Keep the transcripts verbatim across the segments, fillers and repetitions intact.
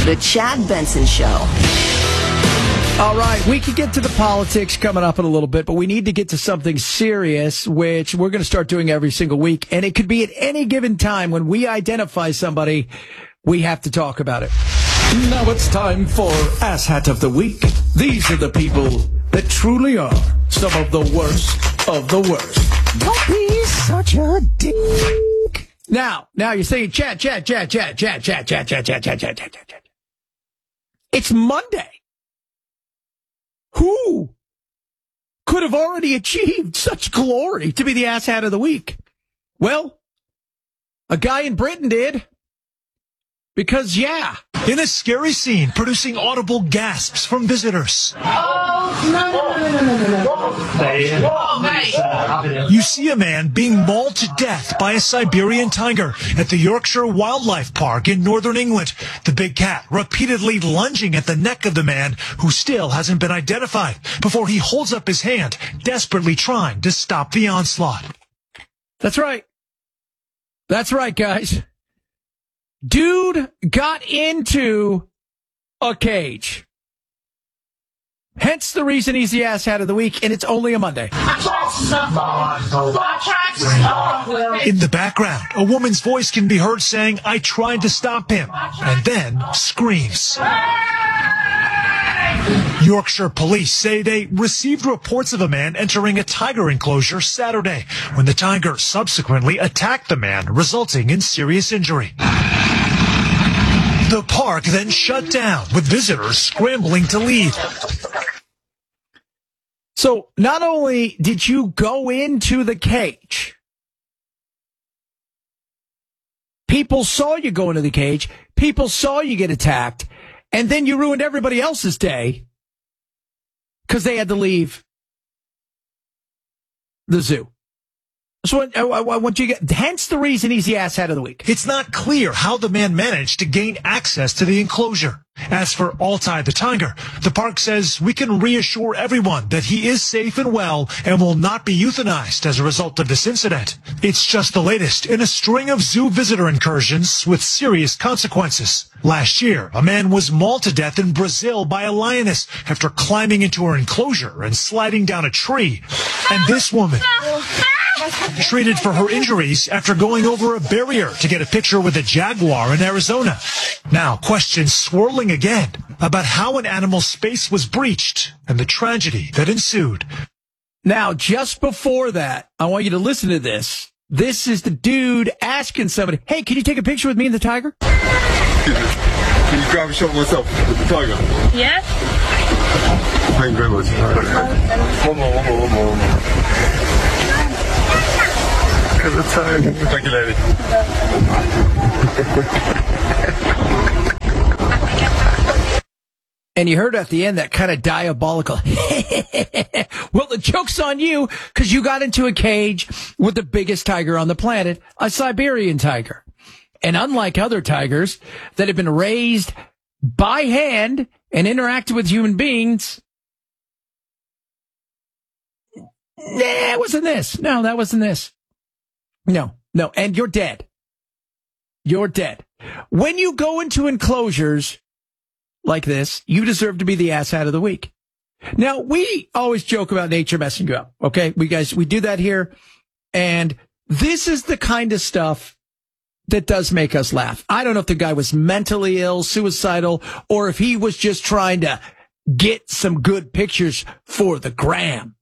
The Chad Benson Show. All right, we can get to the politics coming up in a little bit, but we need to get to something serious, which we're going to start doing every single week. And it could be at any given time when we identify somebody, we have to talk about it. Now it's time for Asshat of the Week. These are the people that truly are some of the worst of the worst. Don't be such a dick. Now, now you're saying, Chad, Chad, Chad, Chad, Chad, Chad, Chad, Chad, Chad, Chad, Chad, Chad, Chad. It's Monday. Who could have already achieved such glory to be the asshat of the week? Well, a guy in Britain did. Because, yeah. In a scary scene, producing audible gasps from visitors. Oh, no, no, no, no, no, no, no. You see a man being mauled to death by a Siberian tiger at the Yorkshire Wildlife Park in northern England. The big cat repeatedly lunging at the neck of the man, who still hasn't been identified, before he holds up his hand, desperately trying to stop the onslaught. That's right. That's right, guys. Dude got into a cage. Hence the reason he's the asshat of the week, and it's only a Monday. In the background, a woman's voice can be heard saying, "I tried to stop him," and then screams. Yorkshire police say they received reports of a man entering a tiger enclosure Saturday, when the tiger subsequently attacked the man, resulting in serious injury. The park then shut down, with visitors scrambling to leave. So not only did you go into the cage, people saw you go into the cage, people saw you get attacked, and then you ruined everybody else's day because they had to leave the zoo. So I, I, I want you to get, hence the reason he's the asshat of the week. It's not clear how the man managed to gain access to the enclosure. As for Altai the tiger, the park says we can reassure everyone that he is safe and well and will not be euthanized as a result of this incident. It's just the latest in a string of zoo visitor incursions with serious consequences. Last year, a man was mauled to death in Brazil by a lioness after climbing into her enclosure and sliding down a tree. And this woman, treated for her injuries after going over a barrier to get a picture with a jaguar in Arizona. Now, questions swirling again about how an animal's space was breached and the tragedy that ensued. Now, just before that, I want you to listen to this. This is the dude asking somebody, hey, can you take a picture with me and the tiger? Can you grab a shot of myself with the tiger? Yes. Thank you very much. One more, one more, one more, one more. At the time. Thank you, lady. And you heard at the end that kind of diabolical, well, the joke's on you because you got into a cage with the biggest tiger on the planet, a Siberian tiger. And unlike other tigers that have been raised by hand and interacted with human beings, nah, it wasn't this. No, that wasn't this. No, no. And you're dead. You're dead. When you go into enclosures like this, you deserve to be the asshat of the week. Now, we always joke about nature messing you up. Okay. We guys, we do that here. And this is the kind of stuff that does make us laugh. I don't know if the guy was mentally ill, suicidal, or if he was just trying to get some good pictures for the gram.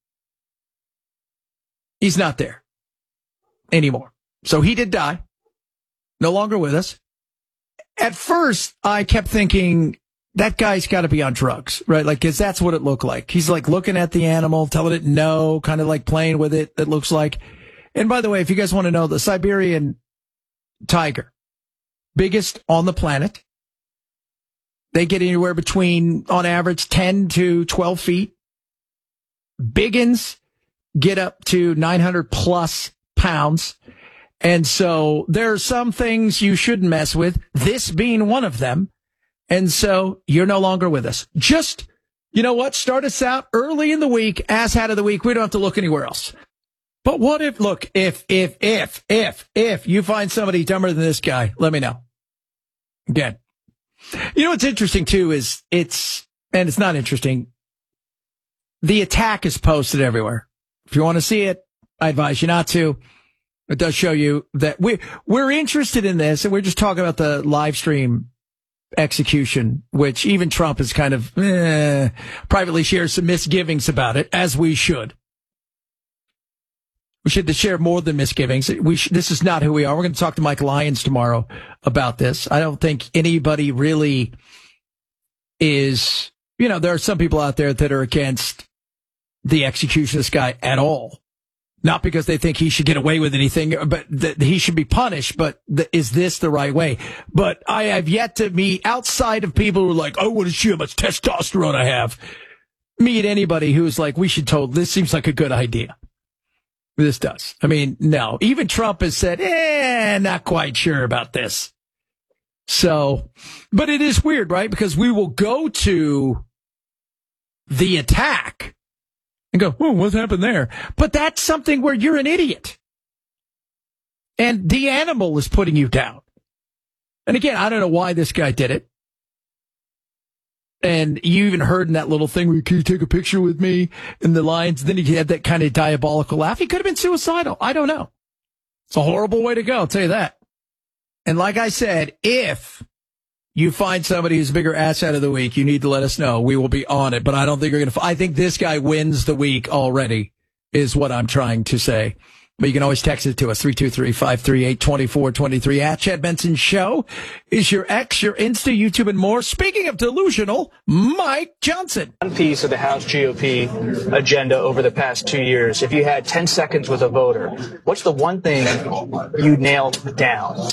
He's not there anymore. So he did die. No longer with us. At first, I kept thinking that guy's got to be on drugs, right? Like, 'cause that's what it looked like. He's like looking at the animal, telling it no, kind of like playing with it, it looks like. And by the way, if you guys want to know, the Siberian tiger, biggest on the planet. They get anywhere between, on average, ten to twelve feet. Biggins get up to nine hundred plus pounds. And so there are some things you shouldn't mess with, this being one of them. And so you're no longer with us. Just, you know what? Start us out early in the week, asshat of the week. We don't have to look anywhere else. But what if, look, if, if, if, if, if you find somebody dumber than this guy, let me know. Again, You know what's interesting, too, is it's, and it's not interesting, the attack is posted everywhere. If you want to see it, I advise you not to. It does show you that we're, we're interested in this, and we're just talking about the live stream execution, which even Trump is kind of eh, privately shares some misgivings about it, as we should. We should share more than misgivings. We sh- this is not who we are. We're going to talk to Mike Lyons tomorrow about this. I don't think anybody really is, you know, there are some people out there that are against the execution of this guy at all. Not because they think he should get away with anything, but that he should be punished. But th- is this the right way? But I have yet to meet, outside of people who are like, I want to see how much testosterone I have, meet anybody who's like, we should told, this seems like a good idea. This does. I mean, no. Even Trump has said, eh, not quite sure about this. So, but it is weird, right? Because we will go to the attack and go, oh, what happened there? But that's something where you're an idiot. And the animal is putting you down. And again, I don't know why this guy did it. And you even heard in that little thing where, can you take a picture with me? And the Lions, then he had that kind of diabolical laugh. He could have been suicidal. I don't know. It's a horrible way to go, I'll tell you that. And like I said, if you find somebody who's a bigger asshat of the week, you need to let us know. We will be on it. But I don't think you're going to, I think this guy wins the week already, is what I'm trying to say. But you can always text it to us, three two three, five three eight, two four two three. At Chad Benson Show is your X, your Insta, YouTube, and more. Speaking of delusional, Mike Johnson. One piece of the House G O P agenda over the past two years, if you had ten seconds with a voter, what's the one thing you nailed down?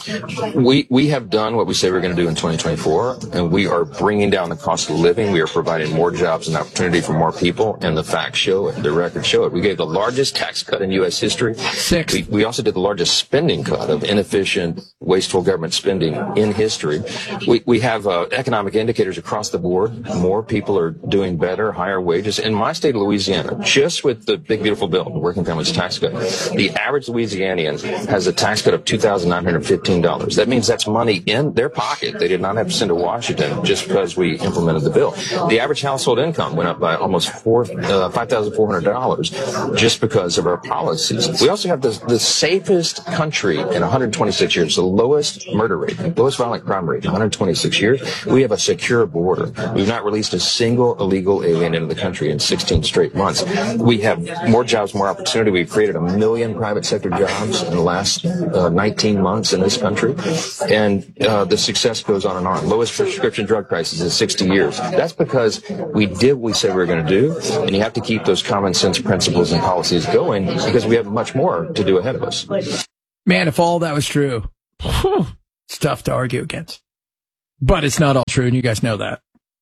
We we have done what we say we're going to do in twenty twenty-four, and we are bringing down the cost of living. We are providing more jobs and opportunity for more people, and the facts show it, the records show it. We gave the largest tax cut in U S history. Six. We, we also did the largest spending cut of inefficient, wasteful government spending in history. We we have uh, economic indicators across the board. More people are doing better, higher wages. In my state of Louisiana, just with the big, beautiful bill, the Working Families Tax Cut, the average Louisianian has a tax cut of two thousand nine hundred fifteen dollars. That means that's money in their pocket. They did not have to send to Washington just because we implemented the bill. The average household income went up by almost four, uh, five thousand four hundred dollars just because of our policies. We also have the, the safest country in one hundred twenty-six years, the lowest murder rate, lowest violent crime rate in one hundred twenty-six years. We have a secure border. We've not released a single illegal alien into the country in sixteen straight months. We have more jobs, more opportunity. We've created a million private sector jobs in the last uh, nineteen months in this country. And uh, the success goes on and on. Lowest prescription drug prices in sixty years. That's because we did what we said we were going to do. And you have to keep those common sense principles and policies going because we have much more to do ahead of us. Man, if all that was true, whew, it's tough to argue against. But it's not all true, and you guys know that.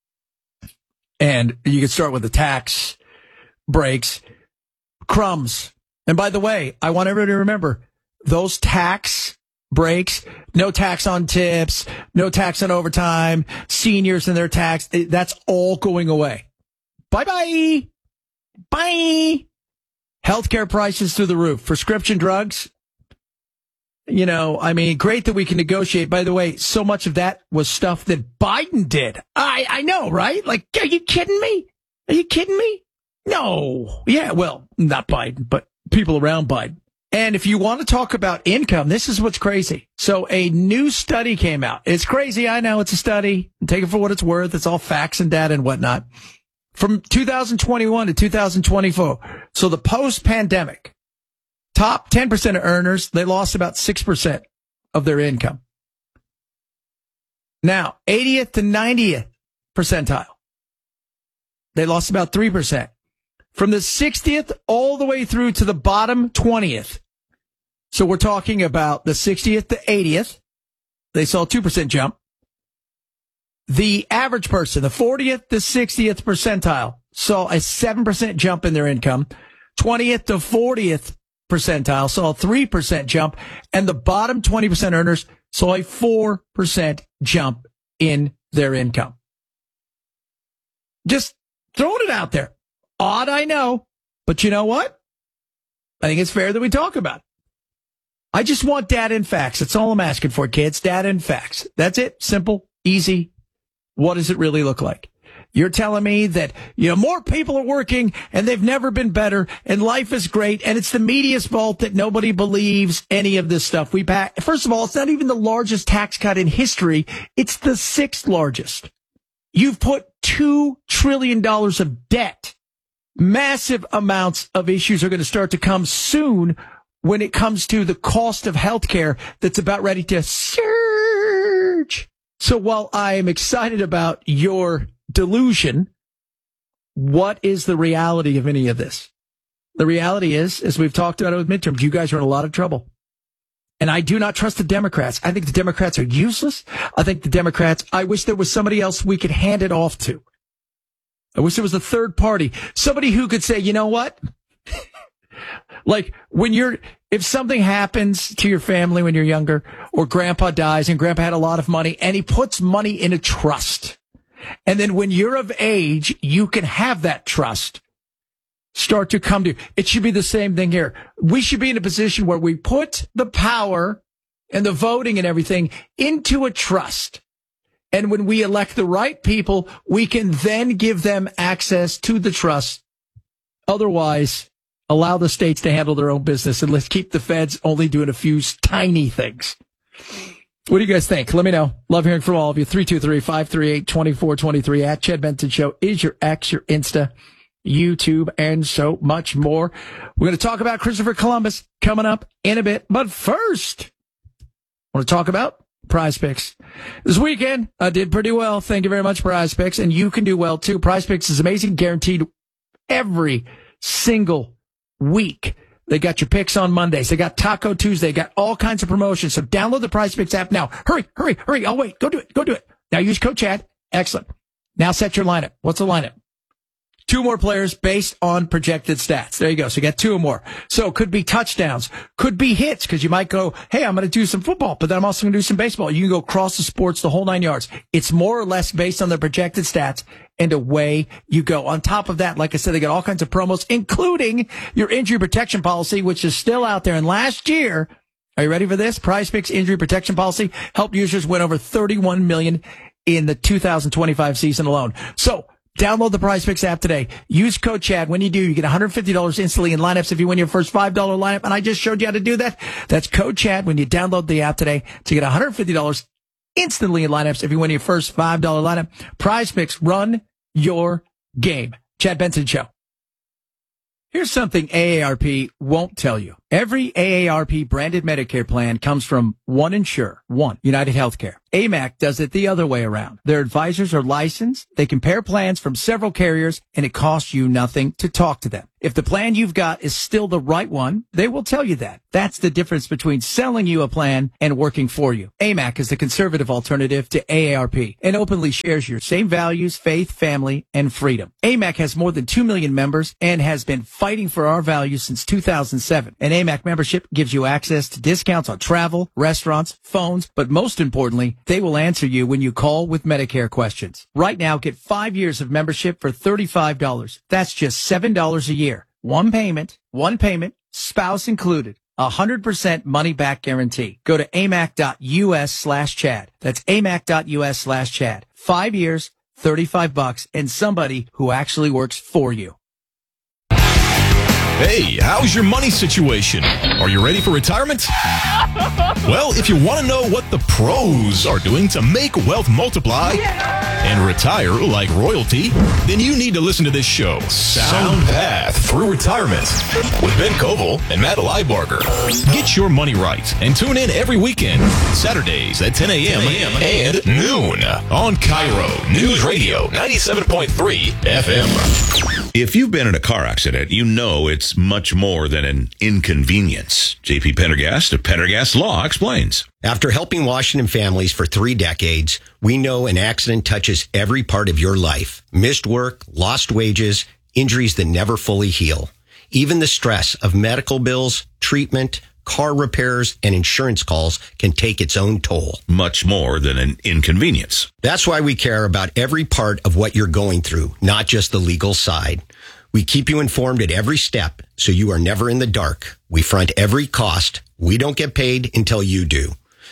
And you can start with the tax breaks, crumbs. And by the way, I want everybody to remember, those tax breaks, no tax on tips, no tax on overtime, seniors and their tax, that's all going away. Bye-bye. Bye. Healthcare prices through the roof. Prescription drugs. You know, I mean, great that we can negotiate. By the way, so much of that was stuff that Biden did. I, I know, right? Like, are you kidding me? Are you kidding me? No. Yeah, well, not Biden, but people around Biden. And if you want to talk about income, this is what's crazy. So a new study came out. It's crazy. I know it's a study. Take it for what it's worth. It's all facts and data and whatnot. From two thousand twenty-one to two thousand twenty-four. So the post-pandemic, top ten percent of earners, they lost about six percent of their income. Now, eightieth to ninetieth percentile, they lost about three percent. From the sixtieth all the way through to the bottom twentieth. So we're talking about the sixtieth to eightieth. They saw a two percent jump. The average person, the fortieth to sixtieth percentile, saw a seven percent jump in their income. twentieth to fortieth percentile saw a three percent jump. And the bottom twenty percent earners saw a four percent jump in their income. Just throwing it out there. Odd, I know. But you know what? I think it's fair that we talk about it. I just want data and facts. That's all I'm asking for, kids. Data and facts. That's it. Simple, easy. what does it really look like? You're telling me that, you know, more people are working and they've never been better and life is great and it's the media's fault that nobody believes any of this stuff. We back, first of all, it's not even the largest tax cut in history. It's the sixth largest. You've put two trillion dollars of debt. Massive amounts of issues are going to start to come soon when it comes to the cost of healthcare that's about ready to surge. So while I am excited about your delusion, what is the reality of any of this? The reality is, as we've talked about it with midterms, you guys are in a lot of trouble. And I do not trust the Democrats. I think the Democrats are useless. I think the Democrats, I wish there was somebody else we could hand it off to. I wish there was a third party, somebody who could say, you know what? Like when you're, if something happens to your family when you're younger, or grandpa dies and grandpa had a lot of money and he puts money in a trust. And then when you're of age, you can have that trust start to come to you. It should be the same thing here. We should be in a position where we put the power and the voting and everything into a trust. And when we elect the right people, we can then give them access to the trust. Otherwise, allow the states to handle their own business and let's keep the feds only doing a few tiny things. What do you guys think? Let me know. Love hearing from all of you. three two three, five three eight, two four two three at Chad Benson Show is your X, your Insta, YouTube, and so much more. We're going to talk about Christopher Columbus coming up in a bit. But first, I want to talk about Prize Picks. This weekend, I did pretty well. Thank you very much, Prize Picks. And you can do well, too. Prize Picks is amazing, guaranteed every single week. They got your picks on Mondays. They got Taco Tuesday. They got all kinds of promotions. So download the Prize Picks app now. Hurry, hurry, hurry. I'll wait. Go do it. Go do it. Now use code Chad. Excellent. Now set your lineup. What's the lineup? Two more players based on projected stats. There you go. So you got two or more. So it could be touchdowns, could be hits, because you might go, hey, I'm going to do some football, but then I'm also going to do some baseball. You can go cross the sports, the whole nine yards. It's more or less based on their projected stats, and away you go. On top of that, like I said, they got all kinds of promos, including your injury protection policy, which is still out there. And last year, are you ready for this? Prize Picks injury protection policy helped users win over thirty-one million dollars in the two thousand twenty-five season alone. So, download the Prize Picks app today. Use code Chad. When you do, you get one hundred fifty dollars instantly in lineups if you win your first five dollars lineup. And I just showed you how to do that. That's code Chad when you download the app today to get one hundred fifty dollars instantly in lineups if you win your first five dollars lineup. Prize Picks, run your game. Chad Benson Show. Here's something A A R P won't tell you. Every A A R P branded Medicare plan comes from one insurer, one, United Healthcare. A M A C does it the other way around. Their advisors are licensed. They compare plans from several carriers, and it costs you nothing to talk to them. If the plan you've got is still the right one, they will tell you that. That's the difference between selling you a plan and working for you. A M A C is the conservative alternative to A A R P and openly shares your same values, faith, family, and freedom. A M A C has more than two million members and has been fighting for our values since two thousand seven. An A M A C membership gives you access to discounts on travel, restaurants, phones, but most importantly, they will answer you when you call with Medicare questions. Right now, get five years of membership for thirty-five dollars. That's just seven dollars a year. One payment, one payment, spouse included. A hundred percent money back guarantee. Go to amac.us slash Chad. That's amac.us slash Chad. Five years, thirty-five bucks, and somebody who actually works for you. Hey, how's your money situation? Are you ready for retirement? Well, if you want to know what the pros are doing to make wealth multiply and retire like royalty, then you need to listen to this show, Sound Path Through Retirement, with Ben Koval and Matt Leibarger. Get your money right and tune in every weekend, Saturdays at ten a.m. and noon on Cairo News Radio ninety-seven point three F M. If you've been in a car accident, you know it's much more than an inconvenience. J P Pendergast of Pendergast Law explains. After helping Washington families for three decades, we know an accident touches every part of your life. Missed work, lost wages, injuries that never fully heal. Even the stress of medical bills, treatment, car repairs, and insurance calls can take its own toll. Much more than an inconvenience. That's why we care about every part of what you're going through, not just the legal side. We keep you informed at every step, so you are never in the dark. We front every cost. We don't get paid until you do.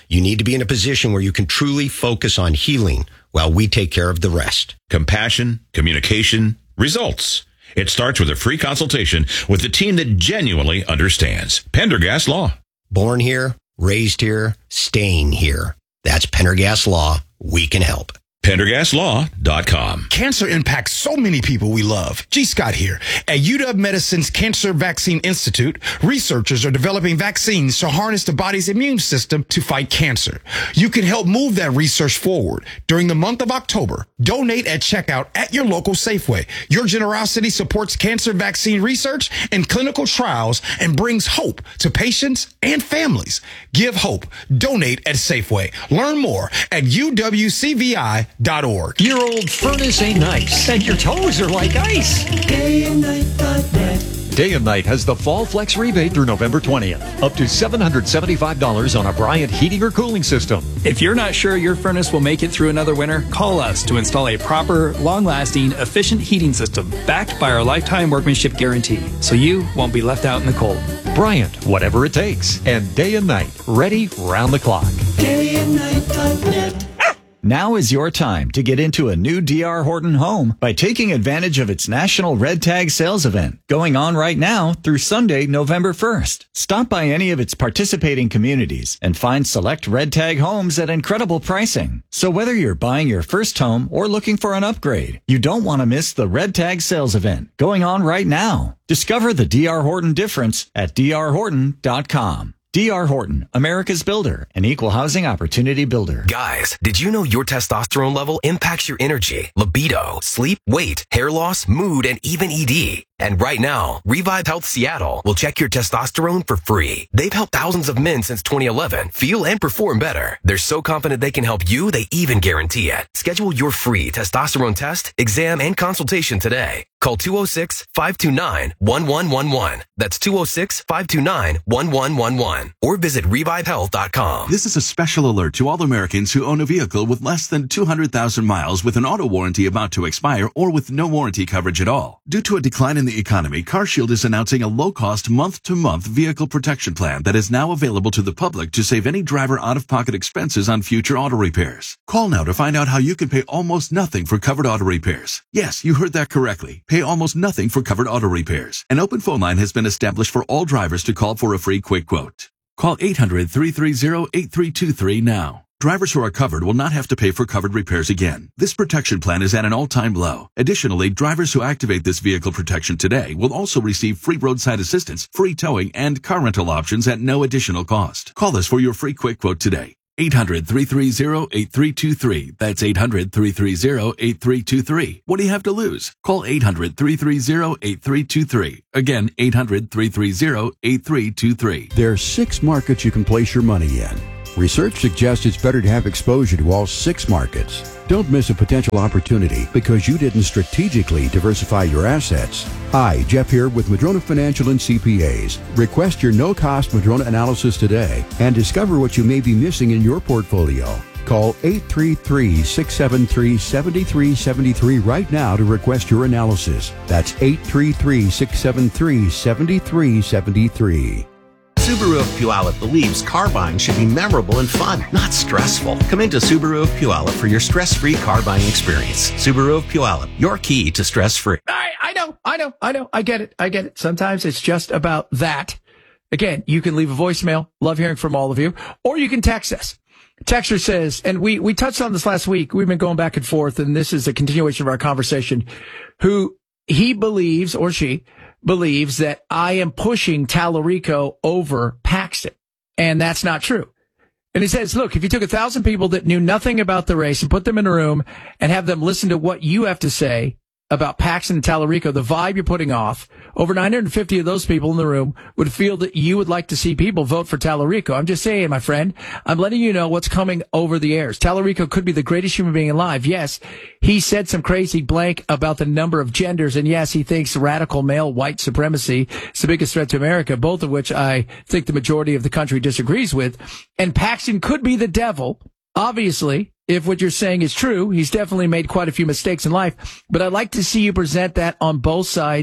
You need to be in a position where you can truly focus on healing while we take care of the rest. Compassion, communication, results. It starts with a free consultation with the team that genuinely understands. Pendergast Law. Born here, raised here, staying here. That's Pendergast Law. We can help. Pendergast Law dot com. Cancer impacts so many people we love. G. Scott here. At U W Medicine's Cancer Vaccine Institute, researchers are developing vaccines to harness the body's immune system to fight cancer. You can help move that research forward. During the month of October, donate at checkout at your local Safeway. Your generosity supports cancer vaccine research and clinical trials and brings hope to patients and families. Give hope. Donate at Safeway. Learn more at U W C V I dot org. Your old furnace ain't nice, and your toes are like ice. Day and Night dot net. Day and Night has the Fall Flex rebate through November twentieth. Up to seven hundred seventy-five dollars on a Bryant heating or cooling system. If you're not sure your furnace will make it through another winter, call us to install a proper, long-lasting, efficient heating system backed by our lifetime workmanship guarantee, so you won't be left out in the cold. Bryant, whatever it takes. And Day and Night, ready round the clock. Day and Night dot net. Now is your time to get into a new D R Horton home by taking advantage of its National Red Tag Sales Event going on right now through Sunday, November first. Stop by any of its participating communities and find select Red Tag homes at incredible pricing. So whether you're buying your first home or looking for an upgrade, you don't want to miss the Red Tag Sales Event going on right now. Discover the D R Horton difference at D R Horton dot com. D R Horton, America's builder, an equal housing opportunity builder. Guys, did you know your testosterone level impacts your energy, libido, sleep, weight, hair loss, mood, and even E D? And right now, Revive Health Seattle will check your testosterone for free. They've helped thousands of men since twenty eleven feel and perform better. They're so confident they can help you, they even guarantee it. Schedule your free testosterone test, exam, and consultation today. Call two oh six, five two nine, one one one one. That's two oh six, five two nine, one one one one. Or visit revive health dot com. This is a special alert to all Americans who own a vehicle with less than two hundred thousand miles with an auto warranty about to expire or with no warranty coverage at all. Due to a decline in the economy, CarShield is announcing a low-cost month-to-month vehicle protection plan that is now available to the public to save any driver out-of-pocket expenses on future auto repairs. Call now to find out how you can pay almost nothing for covered auto repairs. Yes, you heard that correctly. Pay almost nothing for covered auto repairs. An open phone line has been established for all drivers to call for a free quick quote. Call eight hundred, three three zero, eight three two three now. Drivers who are covered will not have to pay for covered repairs again. This protection plan is at an all-time low. Additionally, drivers who activate this vehicle protection today will also receive free roadside assistance, free towing, and car rental options at no additional cost. Call us for your free quick quote today. eight hundred, three three zero, eight three two three. That's eight hundred, three three zero, eight three two three. What do you have to lose? Call eight hundred, three three zero, eight three two three. Again, eight hundred, three three zero, eight three two three. There are six markets you can place your money in. Research suggests it's better to have exposure to all six markets. Don't miss a potential opportunity because you didn't strategically diversify your assets. Hi, Jeff here with Madrona Financial and C P As. Request your no-cost Madrona analysis today and discover what you may be missing in your portfolio. Call eight three three, six seven three, seven three seven three right now to request your analysis. That's eight three three, six seven three, seven three seven three. Subaru of Puyallup believes car buying should be memorable and fun, not stressful. Come into Subaru of Puyallup for your stress-free car buying experience. Subaru of Puyallup, your key to stress-free. I, I know, I know, I know. I get it. I get it. Sometimes it's just about that. Again, you can leave a voicemail. Love hearing from all of you. Or you can text us. Texter says, and we, we touched on this last week. We've been going back and forth, and this is a continuation of our conversation, who he believes, or she, believes that I am pushing Tallarico over Paxton. And that's not true. And he says, look, if you took a thousand people that knew nothing about the race and put them in a room and have them listen to what you have to say about Paxton and Tallarico, the vibe you're putting off, over nine hundred fifty of those people in the room would feel that you would like to see people vote for Tallarico. I'm just saying, my friend, I'm letting you know what's coming over the airs. Tallarico could be the greatest human being alive. Yes, he said some crazy blank about the number of genders, and yes, he thinks radical male white supremacy is the biggest threat to America, both of which I think the majority of the country disagrees with. And Paxton could be the devil, obviously. If what you're saying is true, he's definitely made quite a few mistakes in life, but I'd like to see you present that on both sides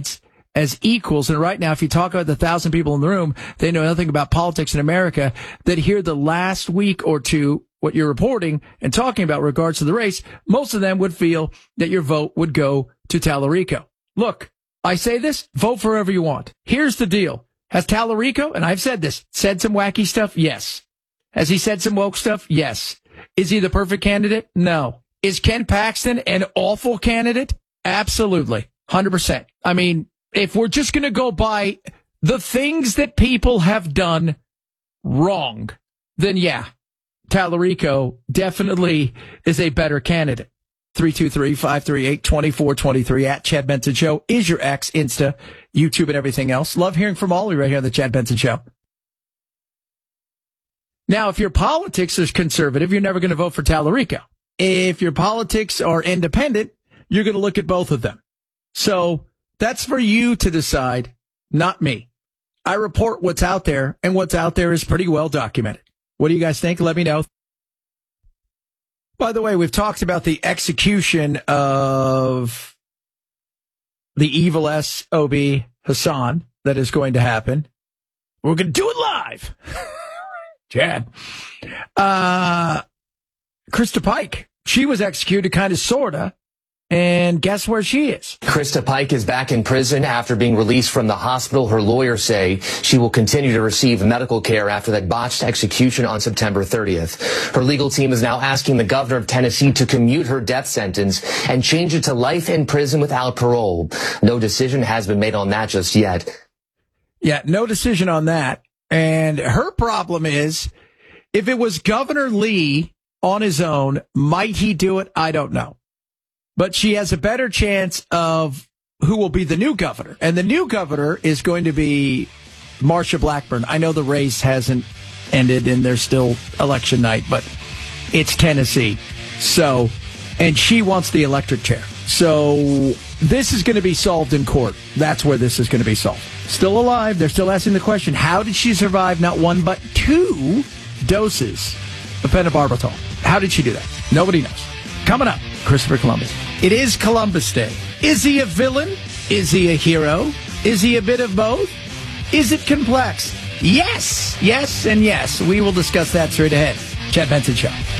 as equals. And right now, if you talk about the thousand people in the room, they know nothing about politics in America, that hear the last week or two, what you're reporting and talking about regards to the race, most of them would feel that your vote would go to Tallarico. Look, I say this, vote for whoever you want. Here's the deal. Has Tallarico, and I've said this, said some wacky stuff? Yes. Has he said some woke stuff? Yes. Is he the perfect candidate? No. Is Ken Paxton an awful candidate? Absolutely. one hundred percent. I mean, if we're just going to go by the things that people have done wrong, then yeah, Tallarico definitely is a better candidate. three two three, five three eight, two four two three at Chad Benson Show is your X, Insta, YouTube, and everything else. Love hearing from all of you right here on the Chad Benson Show. Now, if your politics is conservative, you're never going to vote for Tallarico. If your politics are independent, you're going to look at both of them. So that's for you to decide, not me. I report what's out there, and what's out there is pretty well documented. What do you guys think? Let me know. By the way, we've talked about the execution of the evil S O B Hassan that is going to happen. We're going to do it live. Chad. Uh, Krista Pike. She was executed kind of, sort of. And guess where she is? Krista Pike is back in prison after being released from the hospital. Her lawyers say she will continue to receive medical care after that botched execution on September thirtieth. Her legal team is now asking the governor of Tennessee to commute her death sentence and change it to life in prison without parole. No decision has been made on that just yet. Yeah, no decision on that. And her problem is, if it was Governor Lee on his own, might he do it? I don't know. But she has a better chance of who will be the new governor. And the new governor is going to be Marsha Blackburn. I know the race hasn't ended and there's still election night, but it's Tennessee. So, and she wants the electric chair. So this is going to be solved in court. That's where this is going to be solved. Still alive. They're still asking the question, how did she survive not one but two doses of pentobarbital? How did she do that? Nobody knows. Coming up, Christopher Columbus. It is Columbus Day. Is he a villain? Is he a hero? Is he a bit of both? Is it complex? Yes, yes, and yes. We will discuss that straight ahead. Chad Benson Show.